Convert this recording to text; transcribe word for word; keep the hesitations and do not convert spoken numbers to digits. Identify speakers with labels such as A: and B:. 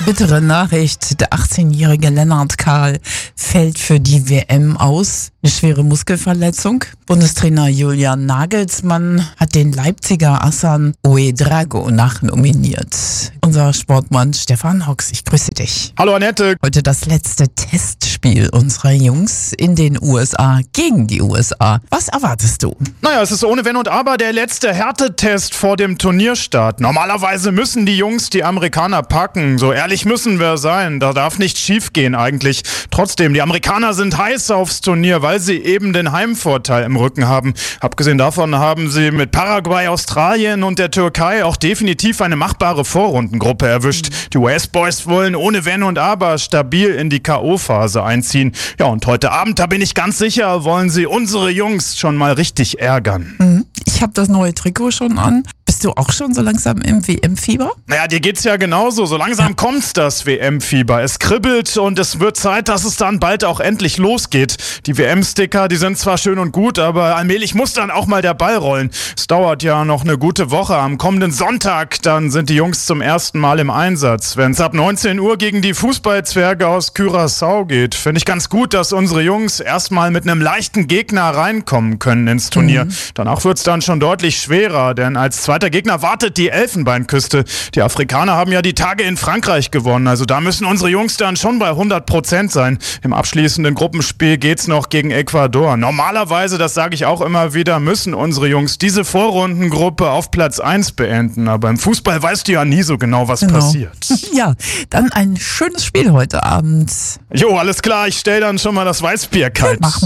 A: Bittere Nachricht, der achtzehnjährige Lennart Kahl fällt für die W M aus. Eine schwere Muskelverletzung. Bundestrainer Julian Nagelsmann hat den Leipziger Hassan Ouedraogo nachnominiert. Unser Sportmann Stefan Hocks, ich grüße dich.
B: Hallo Annette.
A: Heute das letzte Testspiel unserer Jungs in den U S A gegen die U S A. Was erwartest du?
B: Naja, es ist ohne Wenn und Aber der letzte Härtetest vor dem Turnierstart. Normalerweise müssen die Jungs die Amerikaner packen. So ehrlich müssen wir sein. Da darf nichts schief gehen eigentlich. Trotzdem, die Amerikaner sind heiß aufs Turnier, weil sie eben den Heimvorteil im Rücken haben. Abgesehen davon haben sie mit Paraguay, Australien und der Türkei auch definitiv eine machbare Vorrundengruppe erwischt. Die U S-Boys wollen ohne Wenn und Aber stabil in die K O-Phase einziehen. Ja, und heute Abend, da bin ich ganz sicher, wollen sie unsere Jungs schon mal richtig ärgern.
A: Ich habe das neue Trikot schon an. Bist du auch schon so langsam im W M-Fieber?
B: Naja, dir geht's ja genauso. So langsam ja. kommt's, das W M-Fieber. Es kribbelt und es wird Zeit, dass es dann bald auch endlich losgeht. Die W M-Sticker, die sind zwar schön und gut, aber allmählich muss dann auch mal der Ball rollen. Es dauert ja noch eine gute Woche. Am kommenden Sonntag, dann sind die Jungs zum ersten Mal im Einsatz. Wenn es ab neunzehn Uhr gegen die Fußballzwerge aus Curaçao geht, finde ich ganz gut, dass unsere Jungs erstmal mit einem leichten Gegner reinkommen können ins Turnier. Mhm. Danach wird's dann schon deutlich schwerer, denn als zweiter Gegner wartet die Elfenbeinküste. Die Afrikaner haben ja die Tage in Frankreich gewonnen, also da müssen unsere Jungs dann schon bei hundert Prozent sein. Im abschließenden Gruppenspiel geht's noch gegen Ecuador. Normalerweise, das sage ich auch immer wieder, müssen unsere Jungs diese Vorrundengruppe auf Platz eins beenden, aber im Fußball weißt du ja nie so genau, was genau. passiert.
A: Ja, dann ein schönes Spiel heute Abend.
B: Jo, alles klar, ich stell dann schon mal das Weißbier kalt.
A: Mach